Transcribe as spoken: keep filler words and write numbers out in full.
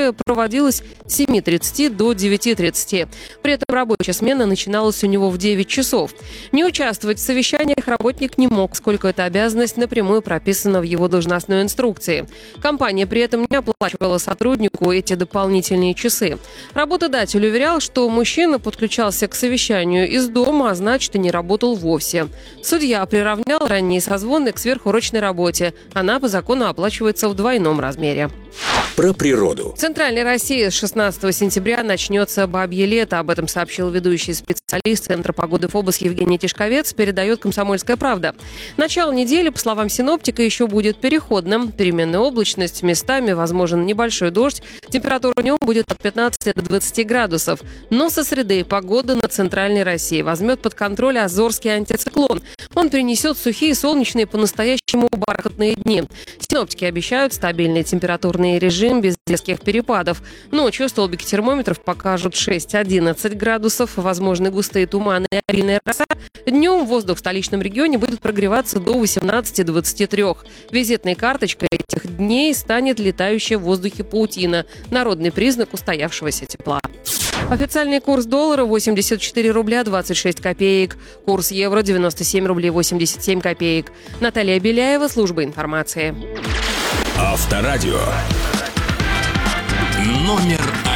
которая проводилась с семи тридцати до девяти тридцати. При этом рабочая смена начиналась у него в девять часов. Не участвовать в совещаниях работник не мог, поскольку эта обязанность напрямую прописана в его должностной инструкции. Компания при этом не оплачивала сотруднику эти дополнительные часы. Работодатель уверял, что мужчина подключался к совещанию из дома, а значит и не работал вовсе. Судья приравнял ранние созвоны к сверхурочной работе. Она по закону оплачивается в двойном размере. Про природу. В Центральной России с шестнадцатого сентября начнется бабье лето. Об этом сообщил ведущий специалист Центра погоды ФОБОС Евгений Тишковец, передает «Комсомольская правда». Начало недели, по словам синоптика, еще будет переходным. Переменная облачность, местами возможен небольшой дождь. Температура днем будет от пятнадцати до двадцати градусов. Но со среды погода на Центральной России возьмет под контроль Азорский антициклон. Он принесет сухие, солнечные, по-настоящему бархатные дни. Синоптики обещают стабильный температурный режим без резких перепадов. Ночью столбики термометров покажут шесть-одиннадцать градусов, возможны густые туманы и обильная роса. Днем воздух в столичном регионе будет прогреваться до восемнадцати двадцати трёх. Визитной карточкой этих дней станет летающая в воздухе паутина, народный признак устоявшегося тепла. Официальный курс доллара восемьдесят четыре рубля двадцать шесть копеек. Курс евро девяносто семь рублей восемьдесят семь копеек. Наталья Беляева, служба информации. Авторадио. Номер